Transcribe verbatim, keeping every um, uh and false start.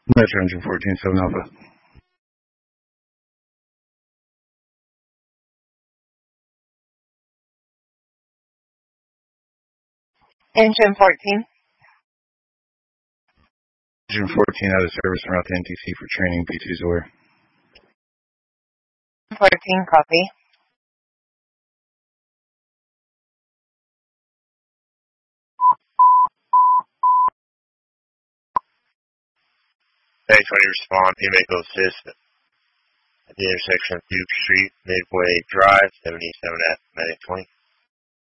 Metro Engine fourteen, seven Alpha. Engine fourteen. Engine fourteen out of service and route to N T C for training, B two Zor. fourteen, copy. Hey, twenty respond, P M A Go assist at the intersection of Duke Street, Midway Drive, seventy-seven at Medic twenty.